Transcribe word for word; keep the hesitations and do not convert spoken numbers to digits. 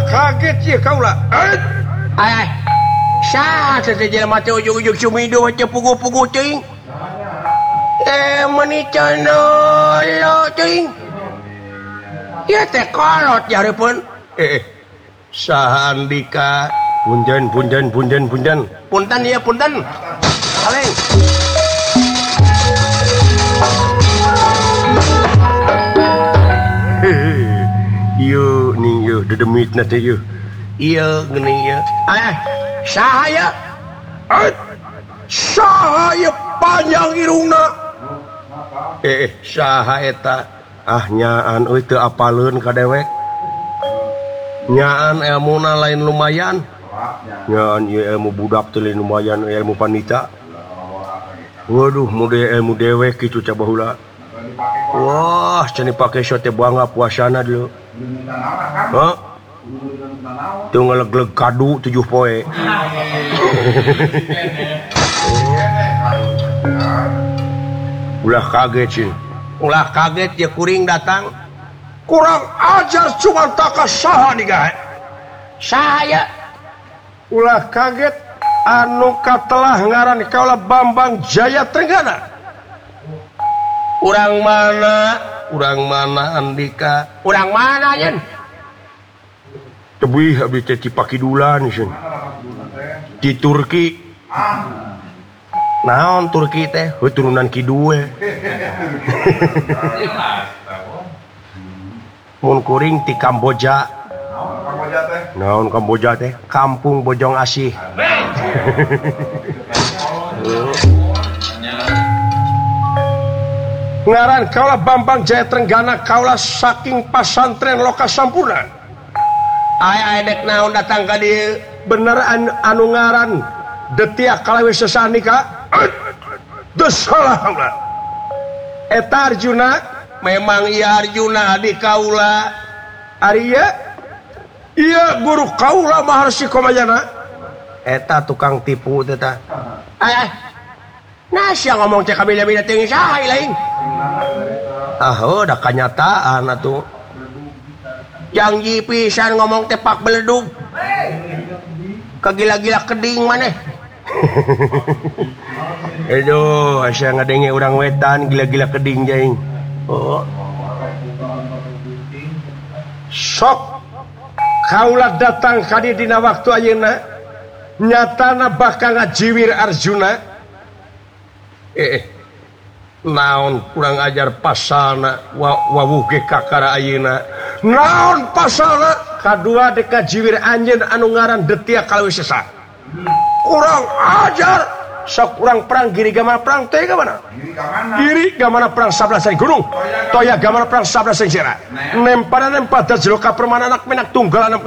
kaget ya kaulah. Ay, sah saja mati ujung-ujung sumido aja pugu-pugu cing. Eh, menicano lo cing. Ya teh kolot jare pun. Eh, saha Andika? Punten, punten, punten, punten. Punten ya punten. Kaleng. Yo nih yo dedemit nanti yo. Iya geuning ya. Eh, sahaya. Eh, sahaya panjang irungna. Eh, saha eta? Ah nyaan euy teu apaleun ka dewek. Nyaan ilmuna lain lumayan. Nyaan ieu ilmu budak teh lain lumayan ilmu panita. Waduh, mudah ilmu dewek kitu ca baheula. Wah, cenah pake sote bangga puasana dulu. Hah? Tuh ngeleg-leg kadu tujuh poe. Ulah kaget sih. Ulah kaget ya kuring datang. Kurang ajar cuma tak saha nih guys. Saya Ulah kaget anu katelah ngaran kaula Bambang Jaya Trenggana. urang mana? Urang mana Andika? Urang mana yen? Tebih abis teh Cipakidulan sih. Di Turki. Naon Turki teh? Heuh turunan kidue. Mun kuring ti Kamboja. Naon Kamboja teh? Kampung Bojong Asih. Ngaran kaula Bambang Jaya Trenggana kaula saking pasantren Loka Sampurna. Ay ay dek naon datang ka dieu? Bener anu, anu ngaran Detia kalawi sesanika. Teu salah kaula. Eta Arjuna Memang iya Arjuna di kaula. Arya iya guru kaula Maharsi Komayana. Eta tukang tipu teh tah. Ay ay. Nah sia ngomong cek kabila-bila teuing saha lain. Ah, oh, dah kenyataan atuh. Janji pisan ngomong tepak beledug. Kagila-gila keding maneh. Aduh, asa ngadenge urang wetan gila-gila keding jaing. Oh. Sok kaula datang ka dieu dina waktu ayeuna nyatana bakal ngajiwir Arjuna. Eh, naon kurang ajar pasalna wawuh ge kakara ayeuna. Naon pasalna? Kadua dek ngajiwir anjeun anu ngaran Detia kalawi sesa. Kurang ajar. Sok urang perang giri gamana perang teh gamana? Giri gamana perang sablah sari gunung. Toya gamana perang sablah sari sira. Nempana nempa dajloka permana anak menak tunggal